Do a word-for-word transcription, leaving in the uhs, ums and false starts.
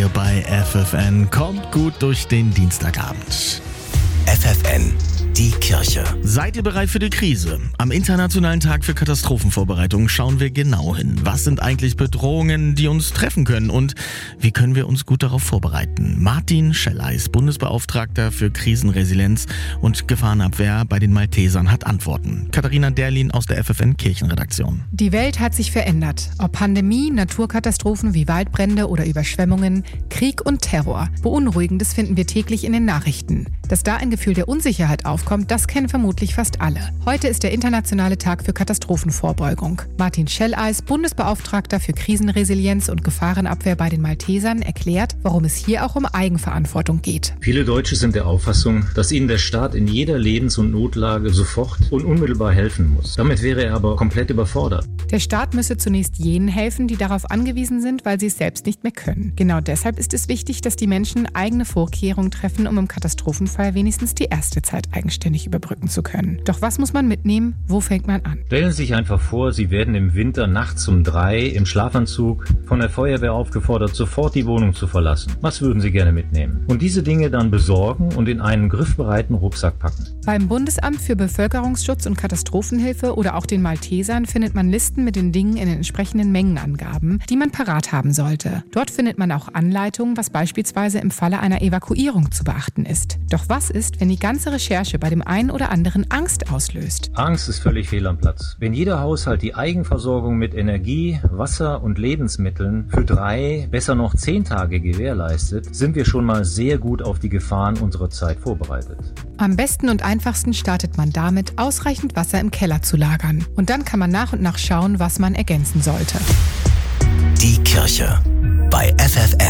Bei F F N kommt gut durch den Dienstagabend. F F N, die Kirche. Seid ihr bereit für die Krise? Am Internationalen Tag für Katastrophenvorbereitung schauen wir genau hin. Was sind eigentlich Bedrohungen, die uns treffen können und wie können wir uns gut darauf vorbereiten? Martin Schelleis, Bundesbeauftragter für Krisenresilienz und Gefahrenabwehr bei den Maltesern, hat Antworten. Katharina Derlin aus der F F N Kirchenredaktion. Die Welt hat sich verändert. Ob Pandemie, Naturkatastrophen wie Waldbrände oder Überschwemmungen, Krieg und Terror. Beunruhigendes finden wir täglich in den Nachrichten. Dass da ein Gefühl der Unsicherheit aufkommt, das kennen vermutlich fast alle. Heute ist der Internationale Tag für Katastrophenvorbeugung. Martin Schelleis, Bundesbeauftragter für Krisenresilienz und Gefahrenabwehr bei den Maltesern, erklärt, warum es hier auch um Eigenverantwortung geht. Viele Deutsche sind der Auffassung, dass ihnen der Staat in jeder Lebens- und Notlage sofort und unmittelbar helfen muss. Damit wäre er aber komplett überfordert. Der Staat müsse zunächst jenen helfen, die darauf angewiesen sind, weil sie es selbst nicht mehr können. Genau deshalb ist es wichtig, dass die Menschen eigene Vorkehrungen treffen, um im Katastrophenfall wenigstens die erste Zeit eigenständig überbrücken zu können. Doch was muss man mitnehmen? Wo fängt man an? Stellen Sie sich einfach vor, Sie werden im Winter nachts um drei im Schlafanzug von der Feuerwehr aufgefordert, sofort die Wohnung zu verlassen. Was würden Sie gerne mitnehmen? Und diese Dinge dann besorgen und in einen griffbereiten Rucksack packen. Beim Bundesamt für Bevölkerungsschutz und Katastrophenhilfe oder auch den Maltesern findet man Listen mit den Dingen in den entsprechenden Mengenangaben, die man parat haben sollte. Dort findet man auch Anleitungen, was beispielsweise im Falle einer Evakuierung zu beachten ist. Doch was ist, wenn die ganze Recherche bei dem einen oder anderen Angst auslöst? Angst ist völlig fehl am Platz. Wenn jeder Haushalt die Eigenversorgung mit Energie, Wasser und Lebensmitteln für drei, besser noch zehn Tage gewährleistet, sind wir schon mal sehr gut auf die Gefahren unserer Zeit vorbereitet. Am besten und einfachsten startet man damit, ausreichend Wasser im Keller zu lagern. Und dann kann man nach und nach schauen, was man ergänzen sollte. Die Kirche bei F F N.